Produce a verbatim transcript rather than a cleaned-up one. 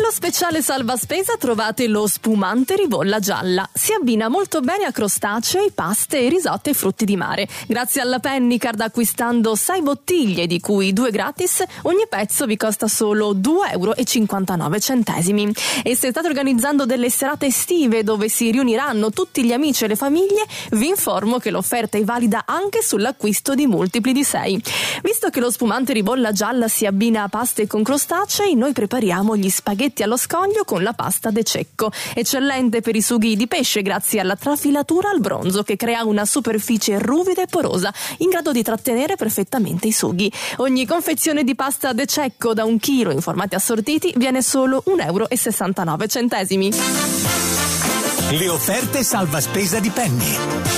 Nello speciale salva spesa trovate lo spumante ribolla gialla. Si abbina molto bene a crostacei, paste, risotto e frutti di mare. Grazie alla Pennycard, acquistando sei bottiglie, di cui due gratis, ogni pezzo vi costa solo due euro e cinquantanove centesimi. E se state organizzando delle serate estive dove si riuniranno tutti gli amici e le famiglie, vi informo che l'offerta è valida anche sull'acquisto di multipli di sei. Visto che lo spumante ribolla gialla si abbina a paste con crostacei, noi prepariamo gli spaghetti allo scoglio con la pasta de cecco, eccellente per i sughi di pesce grazie alla trafilatura al bronzo che crea una superficie ruvida e porosa in grado di trattenere perfettamente i sughi. Ogni confezione di pasta de cecco da un chilo in formati assortiti viene solo un euro e sessantanove centesimi. Le offerte salva spesa di Penny.